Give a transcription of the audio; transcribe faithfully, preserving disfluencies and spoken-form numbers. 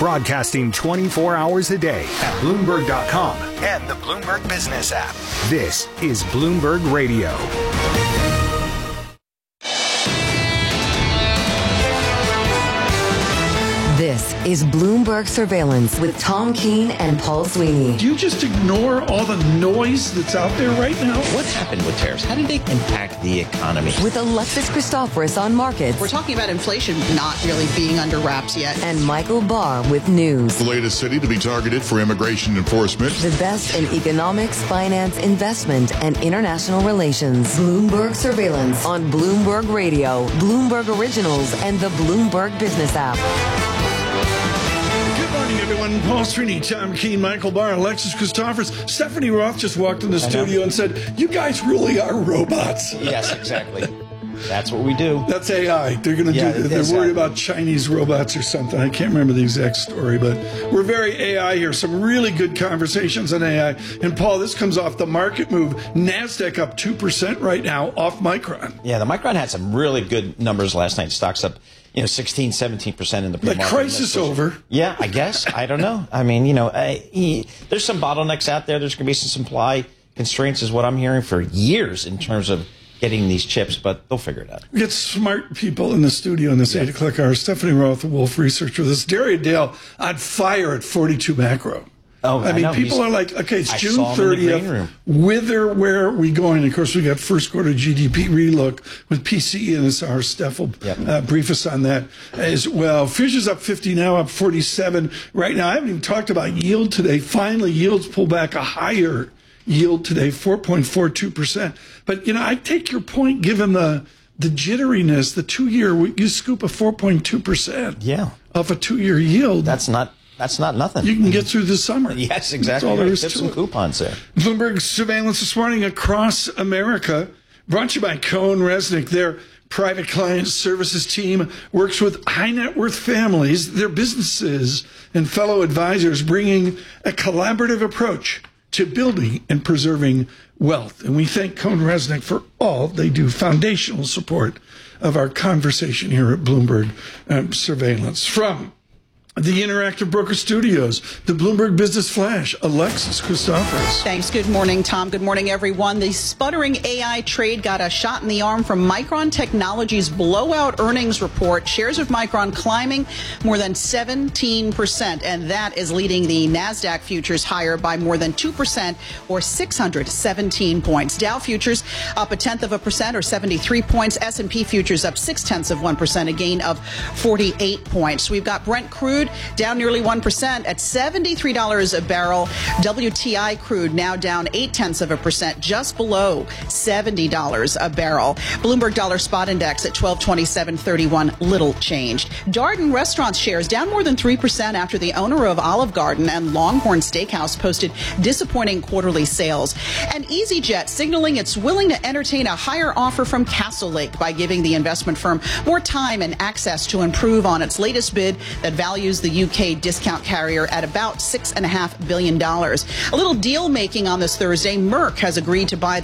Broadcasting twenty-four hours a day at Bloomberg dot com and the Bloomberg Business app. This is Bloomberg Radio. This is Bloomberg Surveillance with Tom Keene and Paul Sweeney. Do you just ignore all the noise that's out there right now? What happened with tariffs? How did they impact the economy? With Alexis Christoforous on markets. We're talking about inflation not really being under wraps yet. And Michael Barr with news. The latest city to be targeted for immigration enforcement. The best in economics, finance, investment, and international relations. Bloomberg Surveillance on Bloomberg Radio, Bloomberg Originals, and the Bloomberg Business app. Good morning, everyone. Paul Sweeney, Tom Keene, Michael Barr, Alexis Christoforous. Stephanie Roth just walked in the studio and said, you guys really are robots. Yes, exactly. That's what we do. That's A I. They're going to Yeah, do. They're exactly. worried about Chinese robots or something. I can't remember the exact story, but we're very A I here. Some really good conversations on A I. And Paul, this comes off the market move. NASDAQ up two percent right now off Micron. Yeah, the Micron had some really good numbers last night. Stocks up, you know, sixteen, seventeen percent in the The pre-market. crisis over. Yeah, I guess. I don't know. I mean, you know, I, he, there's some bottlenecks out there. There's going to be some supply constraints is what I'm hearing for years in terms of getting these chips, but they'll figure it out. We get smart people in the studio in this yeah. eight o'clock hour. Stephanie Roth, the Wolf Research with us. Daria Dale on fire at forty-two macro. Oh, I mean, I people He's, are like, okay, it's I June thirtieth. Whither, where are we going? Of course, we got first quarter G D P relook with P C E, and this our Steph will yep. uh, brief us on that as well. Futures up fifty now, up forty-seven right now. I haven't even talked about yield today. Finally, yields pull back a higher yield today, four point four two percent. But, you know, I take your point, given the the jitteriness, the two-year, you scoop a four point two percent yeah. off a two-year yield. That's not That's not nothing. You can get through the summer. Yes, exactly. That's all there is There's to some it. coupons there. Bloomberg Surveillance this morning across America, brought to you by Cohen Resnick. Their private client services team works with high net worth families, their businesses, and fellow advisors, bringing a collaborative approach to building and preserving wealth. And we thank Cohen Resnick for all they do, foundational support of our conversation here at Bloomberg um, Surveillance. From the Interactive Broker Studios, the Bloomberg Business Flash, Alexis Christoforous. Thanks. Good morning, Tom. Good morning, everyone. The sputtering A I trade got a shot in the arm from Micron Technology's blowout earnings report. Shares of Micron climbing more than seventeen percent, and that is leading the NASDAQ futures higher by more than two percent or six hundred seventeen points. Dow futures up a tenth of a percent or seventy-three points. S and P futures up six tenths of one percent, a gain of forty-eight points. We've got Brent crude down nearly one percent at seventy-three dollars a barrel. W T I crude now down eight tenths of a percent, just below seventy dollars a barrel. Bloomberg Dollar Spot Index at twelve twenty-seven thirty-one, little changed. Darden Restaurants shares down more than three percent after the owner of Olive Garden and Longhorn Steakhouse posted disappointing quarterly sales. And EasyJet signaling it's willing to entertain a higher offer from Castle Lake by giving the investment firm more time and access to improve on its latest bid that values the U K discount carrier at about six point five billion dollars. A little deal making on this Thursday. Merck has agreed to buy